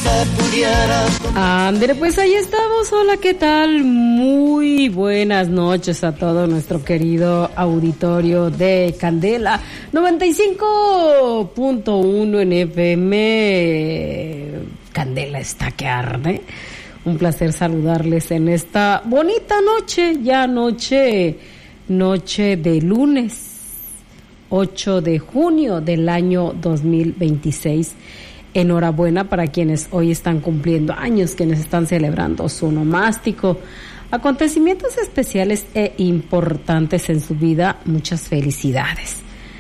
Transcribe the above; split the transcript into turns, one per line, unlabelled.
Ándale, pues ahí estamos. Hola, ¿qué tal? Muy buenas noches a todo nuestro querido auditorio de Candela 95.1 en FM. Candela está que arde. Un placer saludarles en esta bonita noche, ya noche de lunes 8 de junio del año 2026. Enhorabuena para quienes hoy están cumpliendo años, quienes están celebrando su onomástico, acontecimientos especiales e importantes en su vida. Muchas felicidades.